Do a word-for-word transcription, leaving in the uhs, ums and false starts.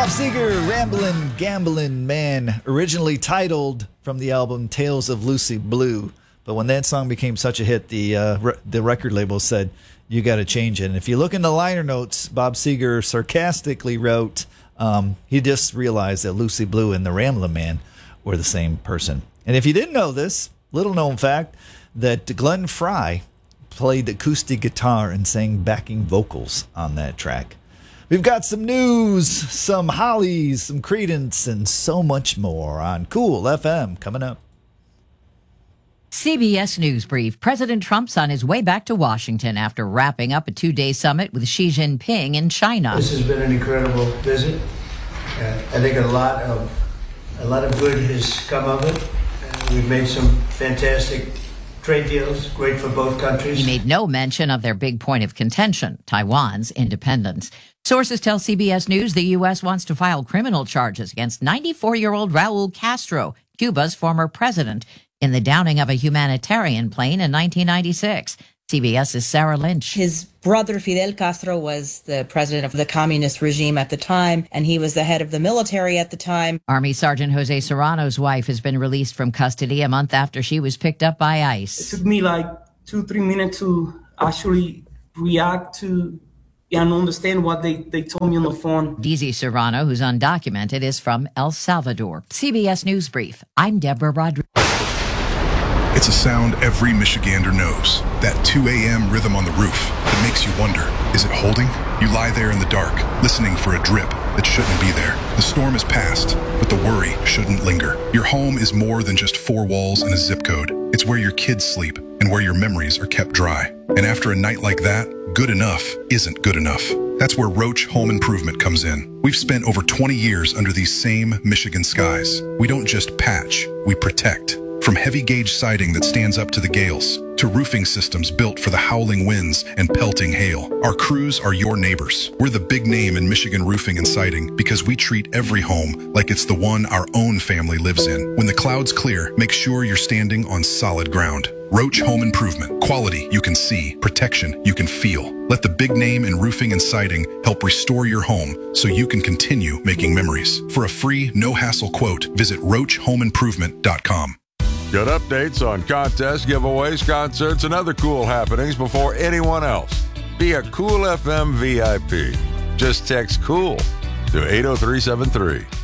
Bob Seger, Ramblin' Gamblin' Man, originally titled from the album Tales of Lucy Blue. But when that song became such a hit, the uh, re- the record label said, you got to change it. And if you look in the liner notes, Bob Seger sarcastically wrote, um, he just realized that Lucy Blue and the Ramblin' Man were the same person. And if you didn't know this, little known fact, that Glenn Frey played acoustic guitar and sang backing vocals on that track. We've got some news, some Hollies, some Creedence, and so much more on Cool F M coming up. C B S News Brief. President Trump's on his way back to Washington after wrapping up a two-day summit with Xi Jinping in China. This has been an incredible visit. Uh, I think a lot of a lot of good has come of it. Uh, we've made some fantastic trade deals, great for both countries. He made no mention of their big point of contention, Taiwan's independence. Sources tell C B S News the U S wants to file criminal charges against ninety-four-year-old Raul Castro, Cuba's former president, in the downing of a humanitarian plane in nineteen ninety-six. CBS's Sarah Lynch. His brother Fidel Castro was the president of the communist regime at the time, and he was the head of the military at the time. Army Sergeant Jose Serrano's wife has been released from custody a month after she was picked up by ICE. It took me like two, three minutes to actually react to and understand what they, they told me on the phone. D Z Serrano, who's undocumented, is from El Salvador. C B S News Brief. I'm Deborah Rodriguez. It's a sound every Michigander knows. That two a.m. rhythm on the roof that makes you wonder, is it holding? You lie there in the dark, listening for a drip that shouldn't be there. The storm is past, but the worry shouldn't linger. Your home is more than just four walls and a zip code. It's where your kids sleep and where your memories are kept dry. And after a night like that, good enough isn't good enough. That's where Roach Home Improvement comes in. We've spent over twenty years under these same Michigan skies. We don't just patch, we protect. From heavy gauge siding that stands up to the gales, to roofing systems built for the howling winds and pelting hail, our crews are your neighbors. We're the big name in Michigan roofing and siding because we treat every home like it's the one our own family lives in. When the clouds clear, make sure you're standing on solid ground. Roach Home Improvement. Quality you can see, protection you can feel. Let the big name in roofing and siding help restore your home so you can continue making memories. For a free, no-hassle quote, visit roach home improvement dot com. Get updates on contests, giveaways, concerts, and other cool happenings before anyone else. Be a Cool F M V I P. Just text COOL to eight oh three seven three.